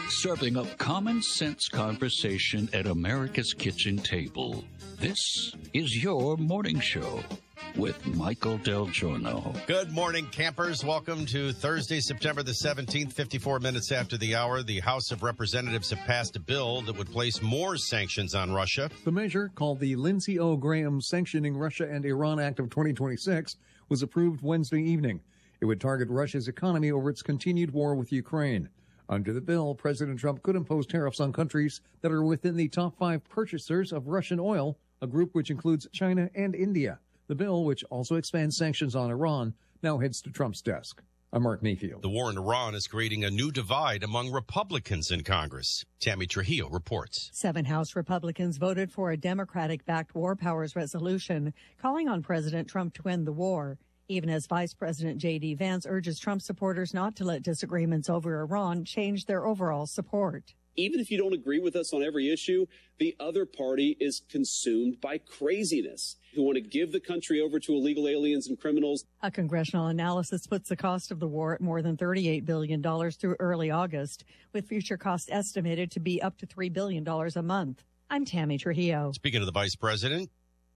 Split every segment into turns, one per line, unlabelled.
serving up common sense conversation at America's kitchen table. This is your morning show with Michael Del Giorno.
Good morning, campers. Welcome to Thursday, September the 17th, 54 minutes after the hour. The House of Representatives have passed a bill that would place more sanctions on Russia.
The measure, called the Lindsey O. Graham Sanctioning Russia and Iran Act of 2026, was approved Wednesday evening. It would target Russia's economy over its continued war with Ukraine. Under the bill, President Trump could impose tariffs on countries that are within the top 5 purchasers of Russian oil, a group which includes China and India. The bill, which also expands sanctions on Iran, now heads to Trump's desk. I'm Mark Mayfield.
The war in Iran is creating a new divide among Republicans in Congress. Tammy Trujillo reports.
7 House Republicans voted for a Democratic-backed war powers resolution calling on President Trump to end the war, even as Vice President J.D. Vance urges Trump supporters not to let disagreements over Iran change their overall support.
Even if you don't agree with us on every issue, the other party is consumed by craziness, who want to give the country over to illegal aliens and criminals.
A congressional analysis puts the cost of the war at more than $38 billion through early August, with future costs estimated to be up to $3 billion a month. I'm Tammy Trujillo.
Speaking of the Vice President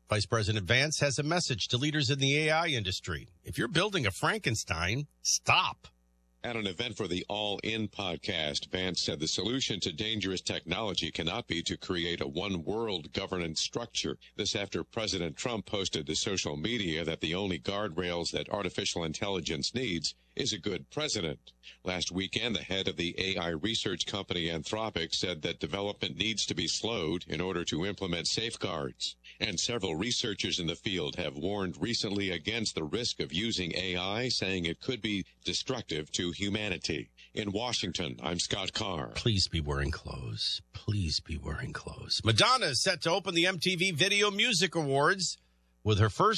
Vance has a message to leaders in the AI industry. If you're building a Frankenstein, stop.
At an event for the All In podcast, Vance said the solution to dangerous technology cannot be to create a one-world governance structure. This after President Trump posted to social media that the only guardrails that artificial intelligence needs is a good president. Last weekend, the head of the AI research company Anthropic said that development needs to be slowed in order to implement safeguards. And several researchers in the field have warned recently against the risk of using AI, saying it could be destructive to humanity. In Washington, I'm Scott Carr.
Please be wearing clothes. Please be wearing clothes. Madonna is set to open the MTV Video Music Awards with her first